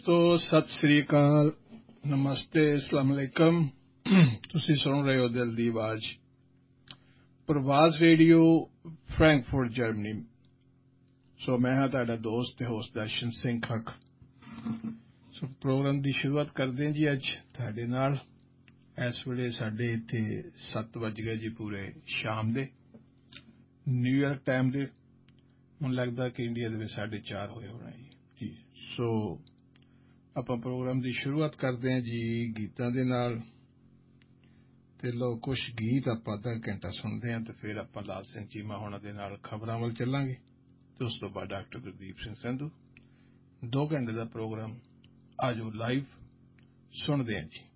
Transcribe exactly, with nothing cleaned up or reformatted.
तो सत श्री अकाल, नमस्ते, अस्सलाम वालेकुम। ਤੁਸੀਂ ਸੁਣ ਰਹੇ ਹੋ ਦਿਲ ਦੀ ਆਵਾਜ਼, ਪ੍ਰਵਾਜ਼ ਰੇਡੀਓ, ਫਰੈਂਕਫਰਟ, ਜਰਮਨੀ। ਸੋ ਮੈਂ ਹਾਂ ਤੁਹਾਡਾ ਦੋਸਤ ਤੇ ਹੋਸਟ ਦਰਸ਼ਨ ਸਿੰਘ ਖੱਖ। ਸੋ ਪ੍ਰੋਗਰਾਮ ਦੀ ਸ਼ੁਰੂਆਤ ਕਰਦੇ ਹਾਂ ਜੀ ਅੱਜ ਤੁਹਾਡੇ ਨਾਲ। ਇਸ ਵੇਲੇ ਸਾਡੇ ਇੱਥੇ ਸੱਤ ਵੱਜ ਗਏ ਜੀ ਪੂਰੇ ਸ਼ਾਮ ਦੇ, ਨਿਊਯਾਰਕ ਟਾਈਮ ਦੇ। ਮੈਨੂੰ ਲੱਗਦਾ ਕਿ ਇੰਡੀਆ ਦੇ ਵਿੱਚ ਸਾਢੇ ਚਾਰ ਹੋਏ ਹੋਣਾ ਜੀ। ਸੋ ਆਪਾਂ ਪ੍ਰੋਗਰਾਮ ਦੀ ਸ਼ੁਰੂਆਤ ਕਰਦੇ ਹਾਂ ਜੀ ਗੀਤਾਂ ਦੇ ਨਾਲ। ਤੇ ਲੋ ਕੁਛ ਗੀਤ ਆਪਾਂ ਅੱਧਾ ਘੰਟਾ ਸੁਣਦੇ ਹਾਂ ਤੇ ਫਿਰ ਆਪਾਂ ਲਾਲ ਸਿੰਘ ਚੀਮਾ ਹੋਣਾ ਦੇ ਨਾਲ ਖਬਰਾਂ ਵੱਲ ਚੱਲਾਂਗੇ ਤੇ ਉਸ ਤੋਂ ਬਾਅਦ ਡਾਕਟਰ ਗੁਰਦੀਪ ਸਿੰਘ ਸੰਧੂ। ਦੋ ਘੰਟੇ ਦਾ ਪ੍ਰੋਗਰਾਮ ਆਜੋ ਲਾਈਵ ਸੁਣਦੇ ਹਾਂ ਜੀ।